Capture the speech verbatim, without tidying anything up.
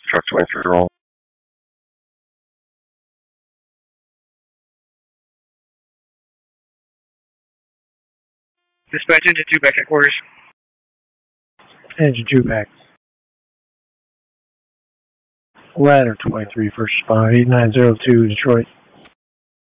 Truck twenty-three roll. Dispatch engine two back at quarters. Engine two back. Ladder twenty-three, first responder, eight nine zero two, Detroit.